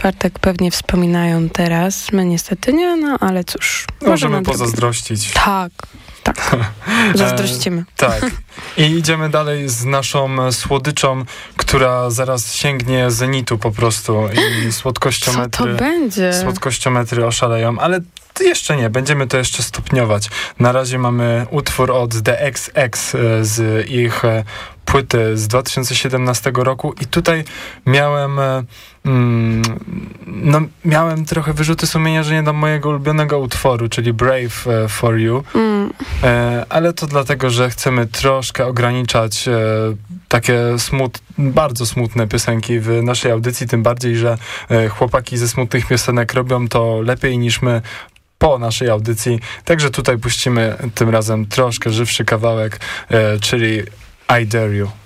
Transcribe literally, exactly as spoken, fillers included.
czwartek pewnie wspominają teraz. My niestety nie, no ale cóż. Możemy pozazdrościć. Tak, tak. Zazdrościmy. E, tak. I idziemy dalej z naszą słodyczą, która zaraz sięgnie zenitu po prostu i słodkościometry. Co to będzie? Słodkościometry oszaleją, ale jeszcze nie, będziemy to jeszcze stopniować. Na razie mamy utwór od The X X z ich płyty z dwa tysiące siedemnastego roku i tutaj miałem mm, no miałem trochę wyrzuty sumienia, że nie dam mojego ulubionego utworu, czyli Brave for You, mm. e, ale to dlatego, że chcemy troszkę ograniczać e, takie smut, bardzo smutne piosenki w naszej audycji, tym bardziej, że e, chłopaki ze smutnych piosenek robią to lepiej niż my po naszej audycji, także tutaj puścimy tym razem troszkę żywszy kawałek, e, czyli I Dare You.